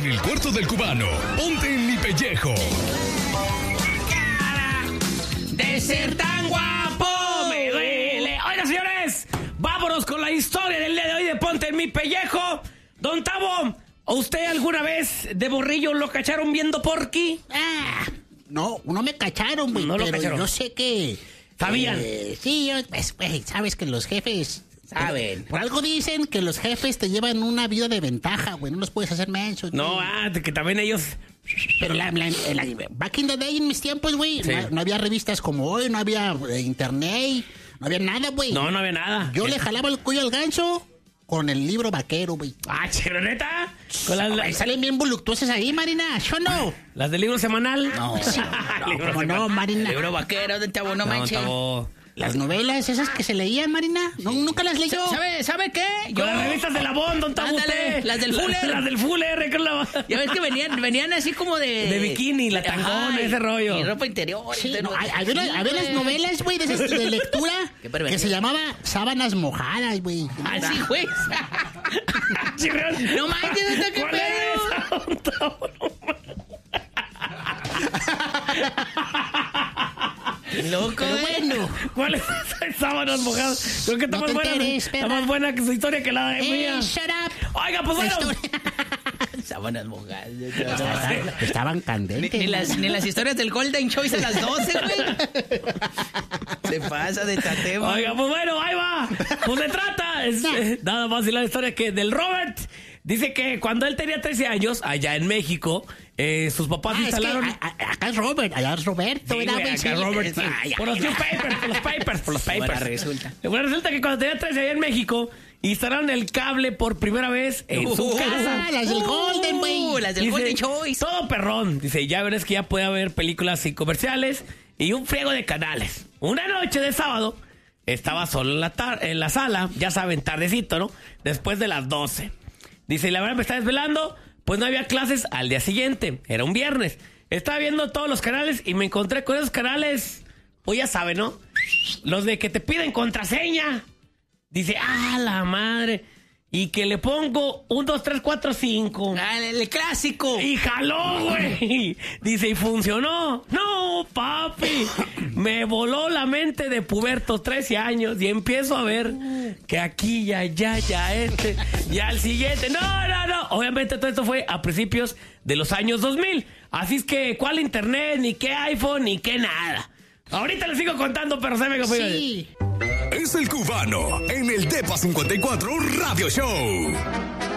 el cuarto del cubano, ponte en mi pellejo. De ser tan guapo me duele. Oigan, señores, vámonos con la historia del día de hoy de Ponte en mi pellejo. Don Tavo, ¿usted alguna vez de morrillo lo cacharon viendo Porky? No me cacharon, güey, No lo pero cacharon. yo sé que... ¿Sabían? Sí, pues, güey, sabes que los jefes... Saben. Por algo dicen que los jefes te llevan una vida de ventaja, güey, no los puedes hacer mensos. No, que también ellos... Pero back in the day, en mis tiempos, güey, Sí. no había revistas como hoy, no había internet, no había nada, güey. No había nada. Yo le jalaba el cuello al ganso con el libro vaquero, güey. ¿Chironeta? Con Ay, salen bien voluptuosas ahí, Marina, ¿yo no? ¿Las del libro semanal? No, Libro ¿cómo semanal. no, Marina? Libro vaquero, de Tavo, no manches. Tavo. Las novelas esas que se leían, Marina, nunca las leyó. ¿Sabe qué? Con las revistas de la Bond, Don Tavo, Ándale, usted. las del Fuller. Las del Fuller, que la... Ya ves que venían así como de bikini, la tangona, ese rollo. Y ropa interior. Sí, y no, todo. había unas novelas, güey, de esas de lectura Qué pervertido. que se llamaba Sábanas Mojadas, güey. Así, güey. Chirrión. No manches, ¿qué ¿Cuál es pedo? esa, Don Tavo? Qué loco, Pero bueno, ¿Cuál es esa sábanas mojadas? Creo que está, No más te buena, enteres, está perra. más buena que su historia que la de mía. shut up. Oiga, pues bueno. Sábanas mojadas. Estaban candentes. Ni las historias del Golden Choice a las 12, güey. Se pasa de tatema. Oiga, pues bueno, ahí va. Pues se trata. Nada más y la historia que del Robert. Dice que cuando él tenía 13 años, allá en México, sus papás instalaron... Es que acá es Robert, allá es Roberto. Sí, ¿verdad, güey, güey? acá Sí. Robert, sí. Por los newspapers, por los papers. Ahora resulta. Bueno, resulta que cuando tenía 13 allá en México, instalaron el cable por primera vez en su casa. Las del Golden, güey. Las del Dice, Golden Choice. todo perrón. Dice, ya verás que ya puede haber películas y comerciales y un friego de canales. Una noche de sábado, estaba solo en la sala, ya saben, tardecito, ¿no? Después de las 12. Dice, y la verdad me estaba desvelando, pues no había clases al día siguiente. Era un viernes. Estaba viendo todos los canales y me encontré con esos canales, pues ya saben, ¿no? Los de que te piden contraseña. Dice, la madre. Y que le pongo 1, 2, 3, 4, 5. El clásico. Y jaló, güey. Dice, ¿y funcionó? No, papi. Me voló la mente de puberto, 13 años. Y empiezo a ver que aquí ya el siguiente. No. Obviamente todo esto fue a principios de los años 2000. Así es que, ¿cuál internet? Ni qué iPhone, ni qué nada. Ahorita les sigo contando, pero saben que fue. Sí. Es el cubano en el Depa 54 Radio Show.